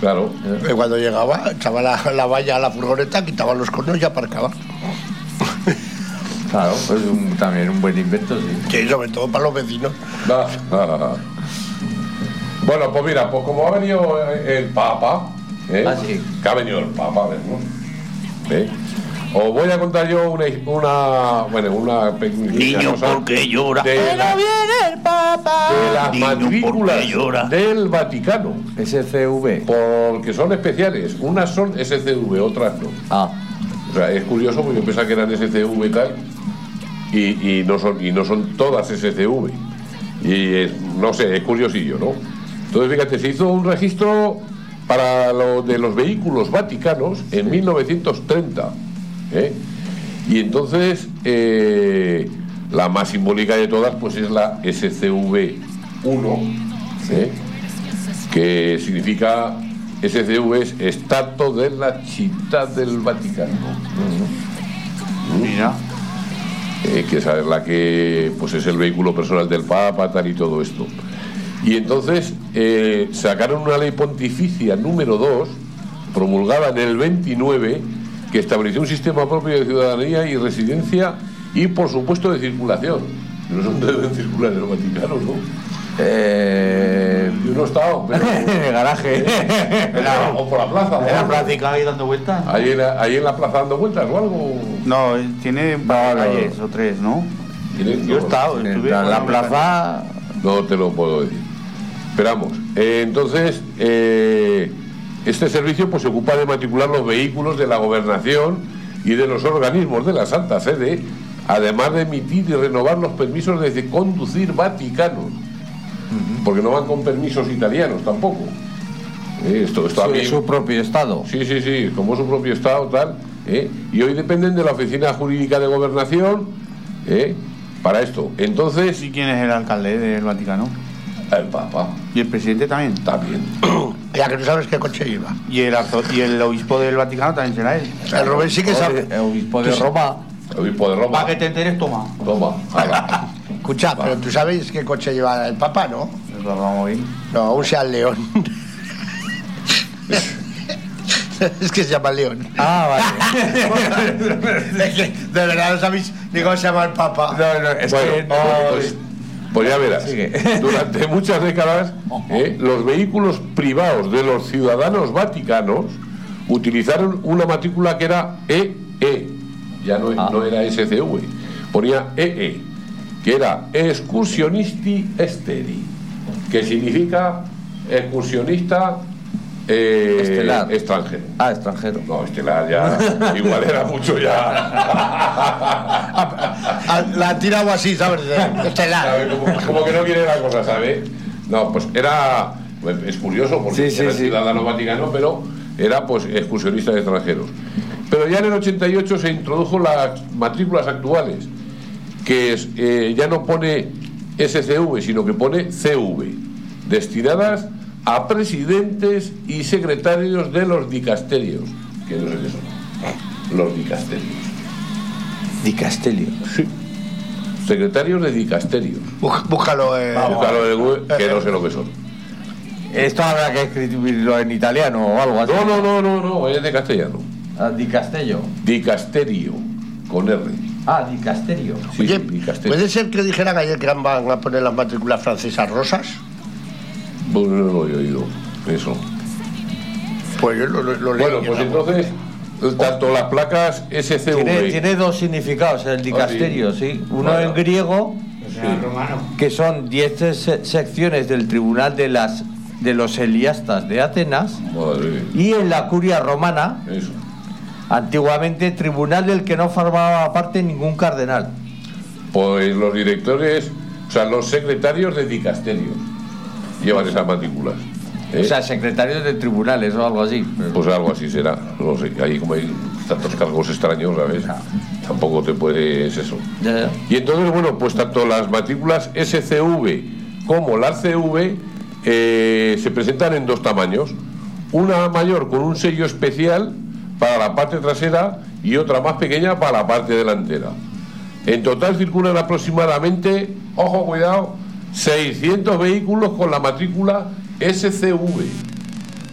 Claro. Cuando llegaba, echaba la valla a la furgoneta, quitaba los conos y aparcaba. Claro, pues también un buen invento, sí. Sí, sobre todo para los vecinos. Bueno, pues mira, pues como ha venido el Papa, sí. Que ha venido el Papa, ¿verdad? Os voy a contar yo una pequeña Niño, cosa ¿por qué llora? ¡Pero viene el Papa! De las Niño, ¿por qué matrículas llora? del Vaticano, SCV. porque son especiales. Unas son SCV, otras no. Ah. O sea, es curioso porque yo pensaba que eran SCV y tal, y no son todas SCV. Y no sé, es curiosillo, ¿no? Entonces, fíjate, se hizo un registro para lo de los vehículos vaticanos en 1930. Y entonces, la más simbólica de todas, pues es la SCV-1, que significa, SCV es Stato della Città del Vaticano. Mira. Que es la que pues es el vehículo personal del Papa, tal y todo esto. Y entonces sacaron una ley pontificia número 2, promulgada en el 29, que estableció un sistema propio de ciudadanía y residencia y, por supuesto, de circulación. No sé dónde deben circular en el Vaticano, ¿no? Yo no he estado, pero... En el garaje. O por la plaza. ¿En la plaza ahí dando vueltas? Ahí en la plaza dando vueltas o algo. No, tiene calles o tres, ¿no? Yo he estado, estuve En la plaza. No te lo puedo decir. Esperamos. Entonces, este servicio pues se ocupa de matricular los vehículos de la gobernación y de los organismos de la Santa Sede, además de emitir y renovar los permisos de conducir vaticanos, porque no van con permisos italianos tampoco. Esto Es su propio estado. Sí, como su propio estado, tal. Y hoy dependen de la Oficina Jurídica de Gobernación para esto. Entonces... ¿Y quién es el alcalde del Vaticano? El Papa. ¿Y el presidente también? También. Ya que no sabes qué coche iba. ¿Y el obispo del Vaticano también será él? El Rubén sí que sabe. El obispo de Roma. El obispo de Roma. Para que te enteres, toma. Toma. Escucha, pero tú sabes qué coche lleva el Papa, ¿no? Vamos a ir. No, un Seat León. Es que se llama León. Ah, vale. Es que de verdad no sabéis ni cómo se llama el Papa. No, es Bueno, que pues ya verás. Sigue. Durante muchas décadas, los vehículos privados de los ciudadanos vaticanos utilizaron una matrícula que era EE. Ya no era SCV. Ponía EE, que era Excursionisti Esteri, que significa excursionista estelar. Extranjero. Extranjero. No, estelar ya, igual era mucho ya. La han tirado así, ¿sabes? Estelar. ¿Sabe? Como que no quiere la cosa, ¿sabe? No, pues es curioso porque era ciudadano vaticano, pero era pues excursionista de extranjeros. Pero ya en el 88 se introdujo las matrículas actuales, que ya no pone SCV, sino que pone CV, destinadas a presidentes y secretarios de los dicasterios, que no sé qué son. Los dicasterios. Dicastelio. Sí. Secretarios de dicasterios. Búscalo. Búscalo en Google, que no sé lo que son. Esto habrá que escribirlo en italiano o algo así. No, es de castellano. Dicastello. Dicasterio, con R. Dicasterio. Sí, Oye, dicasterio. ¿puede ser que dijeran ayer que van a poner las matrículas francesas rosas? Bueno, no lo he oído. Eso. Pues yo lo leo. Bueno, pues entonces, tanto las placas SCV... Tiene dos significados el dicasterio, sí. Uno Vaya. en griego, Romano. que son 10 secciones del tribunal de los Eliastas de Atenas, Madre, y en la curia romana, eso. antiguamente tribunal del que no formaba parte ningún cardenal. Pues los directores, o sea, los secretarios de dicasterios llevan esas matrículas. O sea, secretarios de tribunales o algo así. Pues algo así será, no sé, ahí como hay tantos cargos extraños, ¿sabes? Tampoco te puedes eso. Ya. Y entonces, bueno, pues tanto las matrículas SCV como las CV se presentan en dos tamaños. Una mayor con un sello especial para la parte trasera y otra más pequeña para la parte delantera. En total circulan aproximadamente, ojo, cuidado, 600 vehículos con la matrícula SCV.